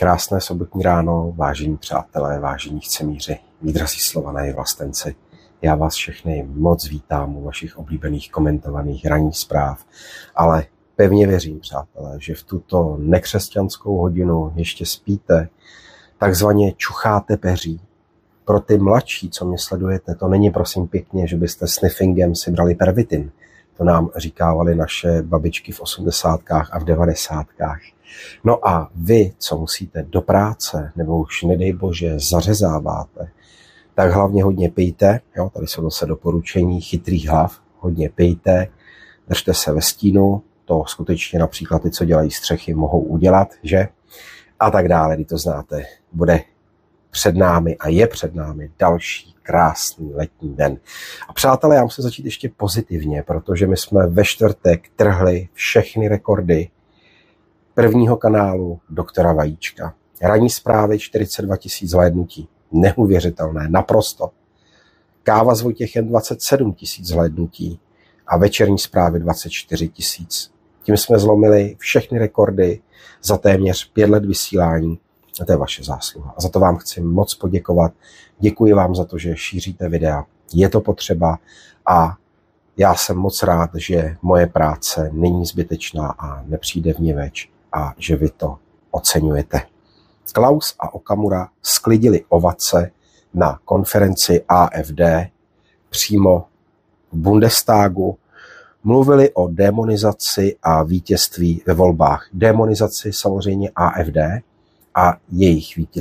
Krásné sobotní ráno, vážení přátelé, vážení chcemíři, výdrazí Slované i vlastenci. Já vás všechny moc vítám u vašich oblíbených komentovaných ranních zpráv, ale pevně věřím, přátelé, že v tuto nekřesťanskou hodinu ještě spíte, takzvaně čucháte peří. Pro ty mladší, co mě sledujete, to není prosím pěkně, že byste sniffingem si brali pervitin. To nám říkávaly naše babičky v 80. a v 90. No a vy, co musíte do práce, nebo už nedej bože zařezáváte, tak hlavně hodně pijte, jo, tady jsou zase doporučení chytrých hlav, hodně pijte, držte se ve stínu, to skutečně například ty, co dělají střechy, mohou udělat, že? A tak dále, kdy to znáte, bude před námi a je před námi další krásný letní den. A přátelé, já musím začít ještě pozitivně, protože my jsme ve čtvrtek trhli všechny rekordy prvního kanálu doktora Vajíčka. Ranní zprávy 42 000 zhlédnutí. Neuvěřitelné, naprosto. Káva s Vojtěchem 27 000 zhlédnutí a večerní zprávy 24 000. Tím jsme zlomili všechny rekordy za téměř 5 let vysílání. A to je vaše zásluha. A za to vám chci moc poděkovat. Děkuji vám za to, že šíříte videa. Je to potřeba a já jsem moc rád, že moje práce není zbytečná a nepřijde vniveč a že vy to oceňujete. Klaus a Okamura sklidili ovace na konferenci AfD přímo v Bundestagu. Mluvili o demonizaci a vítězství ve volbách. Demonizaci samozřejmě AfD a jejich vítězství